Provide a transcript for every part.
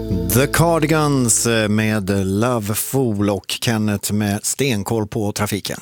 The Cardigans med Love Fool och Kenneth med stenkoll på trafiken.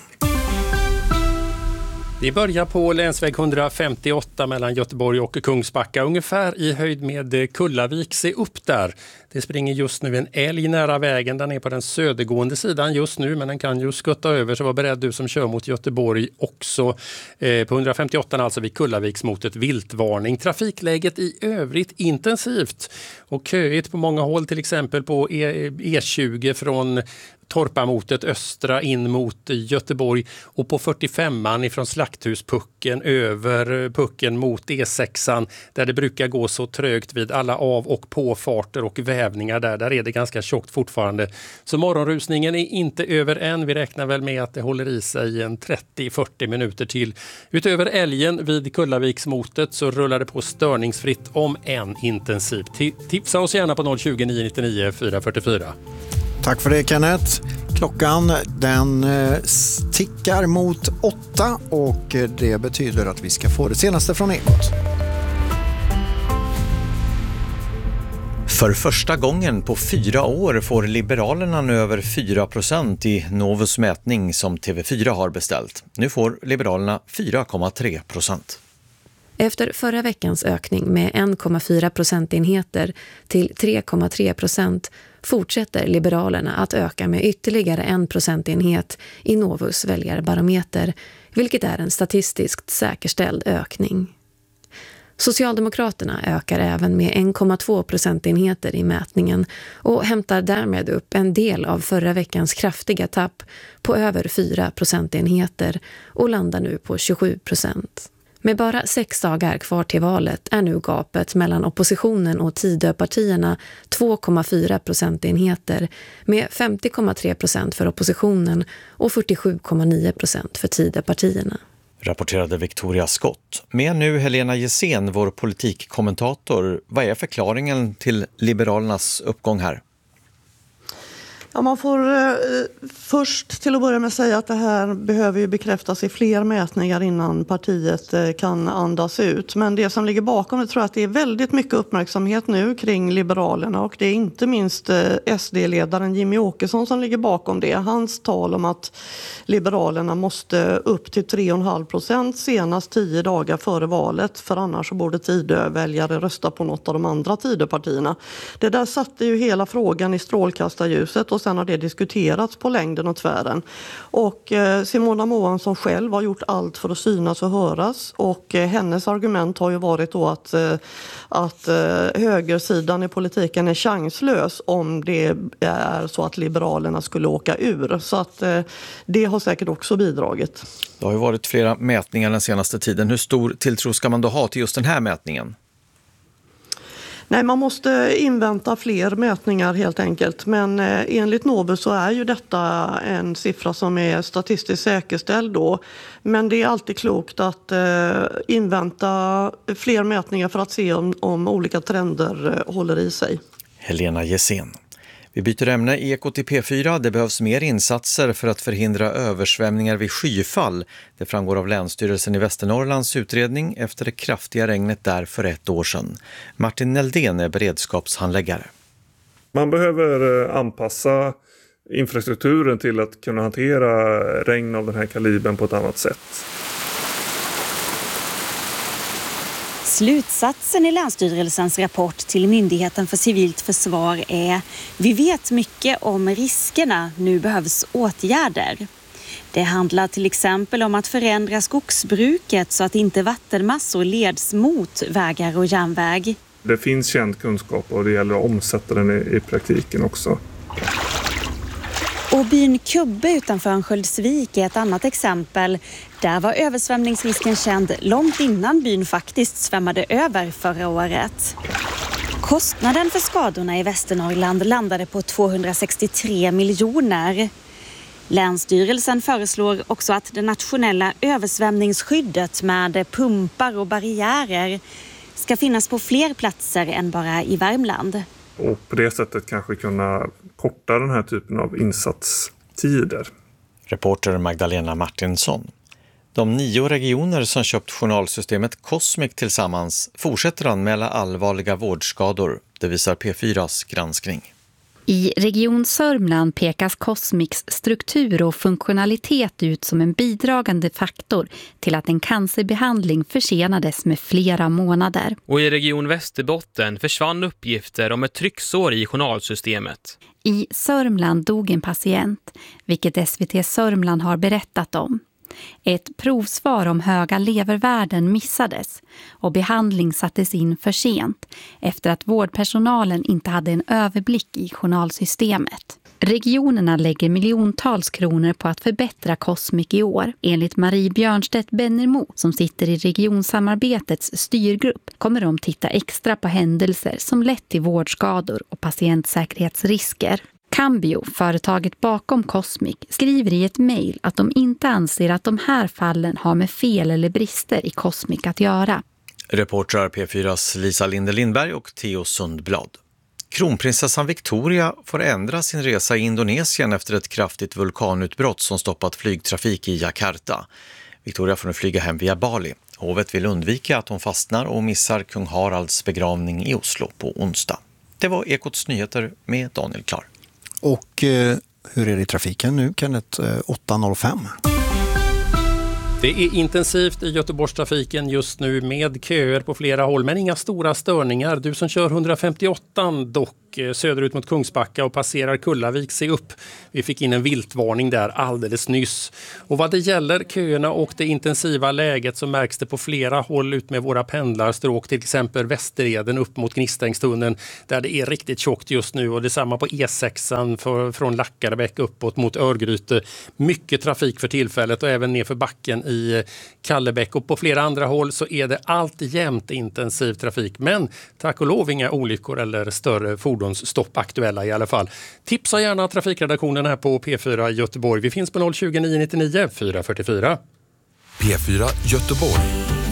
Vi börjar på länsväg 158 mellan Göteborg och Kungsbacka, ungefär i höjd med Kullavik. Se upp där. Det springer just nu en älg nära vägen. Den är på den södergående sidan just nu, men den kan ju skutta över, så var beredd du som kör mot Göteborg också. På 158 alltså vid Kullaviks mot ett viltvarning. Trafikläget i övrigt intensivt och köigt på många håll, till exempel på E20 från Torpamotet östra in mot Göteborg och på 45an ifrån Slakthuspucken över pucken mot E6an där det brukar gå så trögt vid alla av- och påfarter och vävningar där är det ganska tjockt fortfarande. Så morgonrusningen är inte över än. Vi räknar väl med att det håller i sig en 30-40 minuter till. Utöver älgen vid Kullaviksmotet så rullar det på störningsfritt om än intensivt. Tipsa oss gärna på 020 999 444. Tack för det, Kenneth. Klockan den tickar mot 8 och det betyder att vi ska få det senaste från Ekot. För första gången på 4 år får Liberalerna nu över 4% i Novus mätning som TV4 har beställt. Nu får Liberalerna 4,3%. Efter förra veckans ökning med 1,4 procentenheter till 3,3% fortsätter Liberalerna att öka med ytterligare 1 procentenhet i Novus väljarbarometer, vilket är en statistiskt säkerställd ökning. Socialdemokraterna ökar även med 1,2 procentenheter i mätningen och hämtar därmed upp en del av förra veckans kraftiga tapp på över 4 procentenheter och landar nu på 27%. Med bara 6 dagar kvar till valet är nu gapet mellan oppositionen och Tidöpartierna 2,4 procentenheter med 50,3% för oppositionen och 47,9% för Tidöpartierna. Rapporterade Victoria Skott. Med nu Helena Gessén, vår politikkommentator. Vad är förklaringen till Liberalernas uppgång här? Ja, man får först till att börja med säga att det här behöver ju bekräftas i fler mätningar innan partiet kan andas ut. Men det som ligger bakom det tror jag att det är väldigt mycket uppmärksamhet nu kring Liberalerna och det är inte minst SD-ledaren Jimmy Åkesson som ligger bakom det. Hans tal om att Liberalerna måste upp till 3,5% senast 10 dagar före valet, för annars så borde Tidöväljare rösta på något av de andra Tidöpartierna. Det där satte ju hela frågan i strålkastarljuset och sen har det diskuterats på längden och tvären. Och Simona Moansson själv har gjort allt för att synas och höras och hennes argument har ju varit då att högersidan i politiken är chanslös om det är så att Liberalerna skulle åka ur. Så att det har säkert också bidragit. Det har ju varit flera mätningar den senaste tiden. Hur stor tilltro ska man då ha till just den här mätningen? Nej, man måste invänta fler mätningar helt enkelt. Men enligt Novus så är ju detta en siffra som är statistiskt säkerställd då. Men det är alltid klokt att invänta fler mätningar för att se om olika trender håller i sig. Helena Gessén. Vi byter ämne i Ekot i P4. Det behövs mer insatser för att förhindra översvämningar vid skyfall. Det framgår av Länsstyrelsen i Västernorrlands utredning efter det kraftiga regnet där för 1 år sedan. Martin Neldén är beredskapshandläggare. Man behöver anpassa infrastrukturen till att kunna hantera regn av den här kalibern på ett annat sätt. Slutsatsen i Länsstyrelsens rapport till Myndigheten för civilt försvar är: vi vet mycket om riskerna, nu behövs åtgärder. Det handlar till exempel om att förändra skogsbruket så att inte vattenmassor leds mot vägar och järnväg. Det finns känd kunskap och det gäller att omsätta den i praktiken också. Och byn Kubbe utanför Örnsköldsvik är ett annat exempel. Där var översvämningsrisken känd långt innan byn faktiskt svämmade över förra året. Kostnaden för skadorna i Västernorrland landade på 263 miljoner. Länsstyrelsen föreslår också att det nationella översvämningsskyddet med pumpar och barriärer ska finnas på fler platser än bara i Värmland. Och på det sättet kanske kunna korta den här typen av insatstider. Reporter Magdalena Martinsson. De 9 regioner som köpt journalsystemet Cosmic tillsammans fortsätter anmäla allvarliga vårdskador. Det visar P4s granskning. I Region Sörmland pekas Cosmics struktur och funktionalitet ut som en bidragande faktor till att en cancerbehandling försenades med flera månader. Och i Region Västerbotten försvann uppgifter om ett trycksår i journalsystemet. I Sörmland dog en patient, vilket SVT Sörmland har berättat om. Ett provsvar om höga levervärden missades och behandling sattes in för sent efter att vårdpersonalen inte hade en överblick i journalsystemet. Regionerna lägger miljontals kronor på att förbättra Cosmic i år. Enligt Marie Björnstedt-Bennermo som sitter i regionsamarbetets styrgrupp kommer de titta extra på händelser som lett till vårdskador och patientsäkerhetsrisker. Cambio, företaget bakom Cosmic, skriver i ett mejl att de inte anser att de här fallen har med fel eller brister i Cosmic att göra. Reportrar P4s Lisa Linde Lindberg och Theo Sundblad. Kronprinsessan Victoria får ändra sin resa i Indonesien efter ett kraftigt vulkanutbrott som stoppat flygtrafik i Jakarta. Victoria får nu flyga hem via Bali. Hovet vill undvika att hon fastnar och missar kung Haralds begravning i Oslo på onsdag. Det var Ekots nyheter med Daniel Klar. Och hur är det i trafiken nu, Kenneth? 8.05. Det är intensivt i Göteborgstrafiken just nu med köer på flera håll men inga stora störningar. Du som kör 158 dock söderut mot Kungsbacka och passerar Kullavik, se upp. Vi fick in en viltvarning där alldeles nyss. Och vad det gäller köerna och det intensiva läget så märks det på flera håll ut med våra pendlarstråk, till exempel Västereden upp mot Gnistängstunneln där det är riktigt tjockt just nu, och detsamma på E6 från Lackarebäck uppåt mot Örgryte. Mycket trafik för tillfället och även ner för backen i Kallebäck, och på flera andra håll så är det alltjämt intensiv trafik, men tack och lov inga olyckor eller större fordonsstopp aktuella i alla fall. Tipsa gärna trafikredaktionen här på P4 Göteborg. Vi finns på 020 999 444. P4 Göteborg.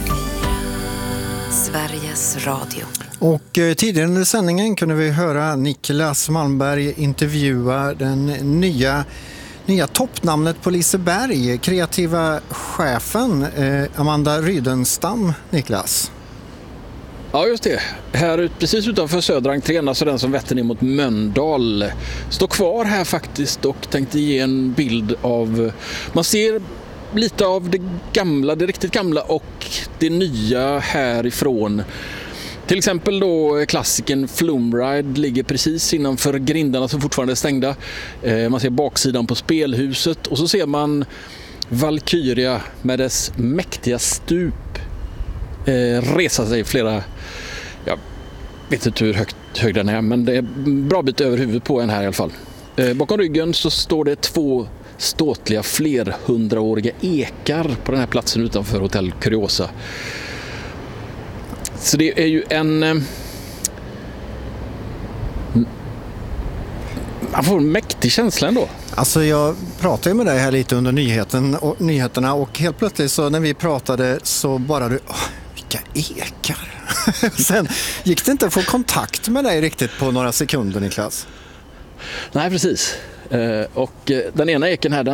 Sveriges Radio. Och tidigare under sändningen kunde vi höra Niklas Malmberg intervjua den nya toppnamnet på Liseberg, kreativa chefen Amanda Rydenstam. Niklas. Ja, just det. Här precis utanför södra entrén, alltså den som vetter ner mot Mölndal. Står kvar här faktiskt och tänkte ge en bild av... Man ser lite av det gamla, det riktigt gamla och det nya härifrån. Till exempel då klassiken Flumride ligger precis innanför grindarna som fortfarande är stängda. Man ser baksidan på spelhuset och så ser man Valkyria med dess mäktiga stup resa sig flera, jag vet inte hur hög den är, men det är en bra bit över huvudet på en här i alla fall. Bakom ryggen så står det 2 ståtliga flerhundraåriga ekar på den här platsen utanför Hotell Curiosa. Så det är ju man får en mäktig känsla ändå. Alltså jag pratade med dig här lite under nyheterna och helt plötsligt så när vi pratade så bara vilka ekar. Sen gick det inte att få kontakt med dig riktigt på några sekunder, Niklas. Nej, precis. Och den ena eken här,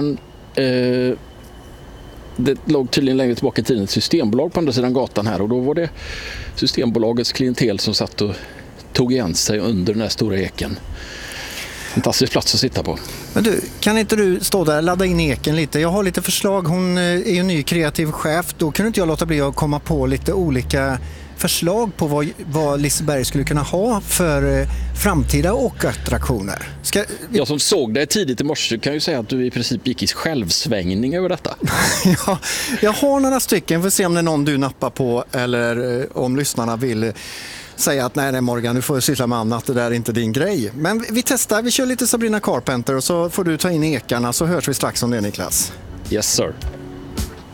det låg tydligen längre tillbaka i tiden ett systembolag på andra sidan gatan här, och då var det Systembolagets klientel som satt och tog igen sig under den här stora eken. Fantastisk plats att sitta på. Men du, kan inte du stå där och ladda in eken lite? Jag har lite förslag. Hon är ju ny kreativ chef. Då kunde inte jag låta bli att komma på lite olika förslag på vad Liseberg skulle kunna ha för framtida åkattraktioner. Jag som såg dig tidigt i morse kan ju säga att du i princip gick i självsvängning över detta. Ja, jag har några stycken. Får se om det är någon du nappar på eller om lyssnarna vill säga att nej Morgan, du får syssla med annat, det där är inte din grej. Men vi testar, vi kör lite Sabrina Carpenter och så får du ta in ekarna, så hörs vi strax om det, Niklas. Yes sir.